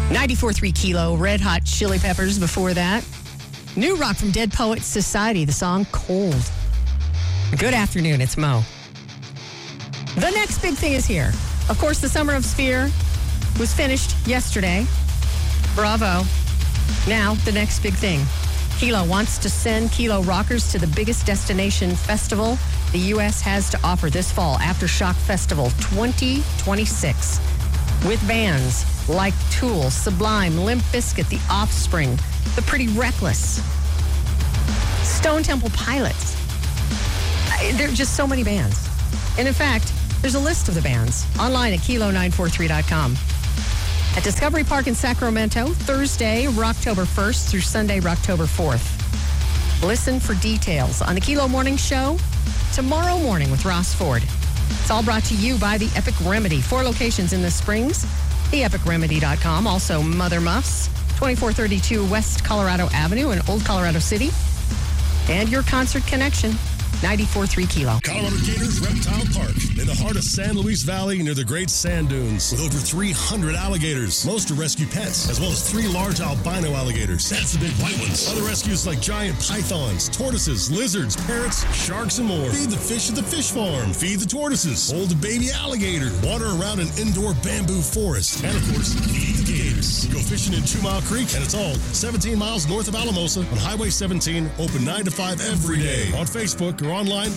94.3 Kilo, Red Hot Chili Peppers before that. New rock from Dead Poets Society, the song Cold. Good afternoon, it's Mo. The next big thing is here. Of course, the Summer of Sphere was finished yesterday. Bravo. Now, the next big thing. Kilo wants to send Kilo rockers to the biggest destination festival the U.S. has to offer this fall, Aftershock Festival 2026. With bands like Tool, Sublime, Limp Bizkit, The Offspring, The Pretty Reckless, Stone Temple Pilots. There are just so many bands. And in fact, there's a list of the bands online at kilo943.com. At Discovery Park in Sacramento, Thursday, October 1st through Sunday, October 4th. Listen for details on the Kilo Morning Show tomorrow morning with Ross Ford. It's all brought to you by the Epic Remedy. 4 locations in the Springs, theepicremedy.com. Also, Mother Muffs, 2432 West Colorado Avenue in Old Colorado City. And your concert connection, 94.3 Kilo. Colorado Gators Reptile Park in the heart of San Luis Valley near the Great Sand Dunes with over 300 alligators. Most are rescue pets, as well as 3 large albino alligators. That's the big white ones. Other rescues like giant pythons, tortoises, lizards, parrots, sharks, and more. Feed the fish at the fish farm. Feed the tortoises. Hold a baby alligator. Water around an indoor bamboo forest. And, of course, feed the gators. Go fishing in 2 Mile Creek, and it's all 17 miles north of Alamosa on Highway 17, open 9 to 5 every day. On Facebook or online,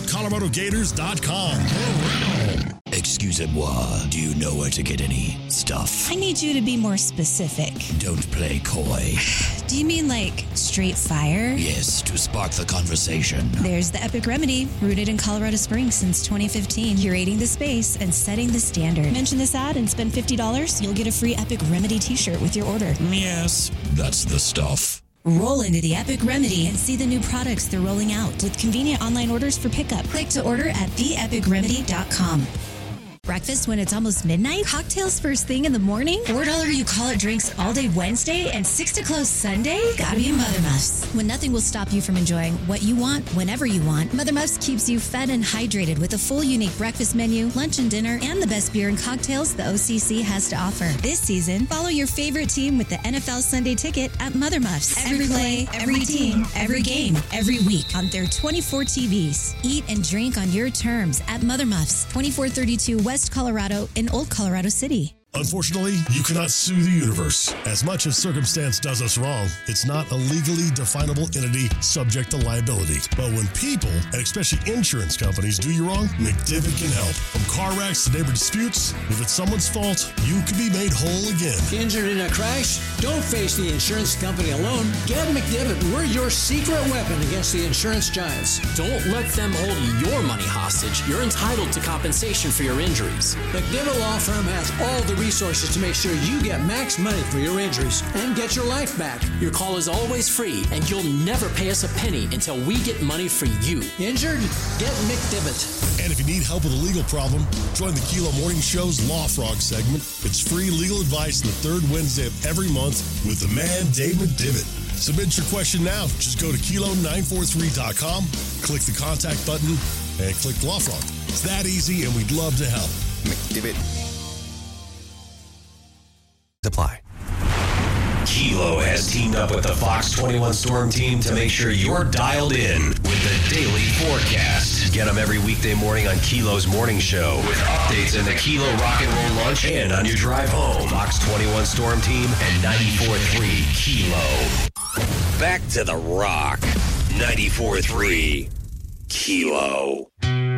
ColoradoGators.com. Excusez-moi, do you know where to get any stuff? I need you to be more specific. Don't play coy. Do you mean like straight fire? Yes, to spark the conversation. There's the Epic Remedy, rooted in Colorado Springs since 2015, curating the space and setting the standard. Mention this ad and spend $50, you'll get a free Epic Remedy t-shirt with your order. Yes, that's the stuff. Roll into the Epic Remedy and see the new products they're rolling out with convenient online orders for pickup. Click to order at theepicremedy.com. Breakfast when it's almost midnight? Cocktails first thing in the morning? $4 you call it drinks all day Wednesday and 6 to close Sunday? Gotta be Mother Muffs. When nothing will stop you from enjoying what you want whenever you want, Mother Muffs keeps you fed and hydrated with a full unique breakfast menu, lunch and dinner, and the best beer and cocktails the OCC has to offer. This season, follow your favorite team with the NFL Sunday Ticket at Mother Muffs. Every play, every team, every game, every week on their 24 TVs. Eat and drink on your terms at Mother Muffs, 2432 West Colorado in Old Colorado City. Unfortunately, you cannot sue the universe. As much as circumstance does us wrong, it's not a legally definable entity subject to liability. But when people, and especially insurance companies, do you wrong, McDivitt can help. From car wrecks to neighbor disputes, if it's someone's fault, you can be made whole again. Injured in a crash? Don't face the insurance company alone. Get McDivitt. We're your secret weapon against the insurance giants. Don't let them hold your money hostage. You're entitled to compensation for your injuries. McDivitt Law Firm has all the resources to make sure you get max money for your injuries and get your life back. Your call is always free, and you'll never pay us a penny until we get money for you. Injured? Get McDivitt. And if you need help with a legal problem, join the Kilo Morning Show's Law Frog segment. It's free legal advice the 3rd Wednesday of every month with the man, Dave McDivitt. Submit your question now. Just go to kilo943.com, click the contact button, and click Law Frog. It's that easy, and we'd love to help. McDivitt. Apply. Kilo has teamed up with the Fox 21 Storm team to make sure you're dialed in with the daily forecast. Get them every weekday morning on Kilo's Morning Show with updates in the Kilo Rock and Roll Lunch and on your drive home. Fox 21 Storm team and 94.3 Kilo. Back to the rock. 94.3 Kilo.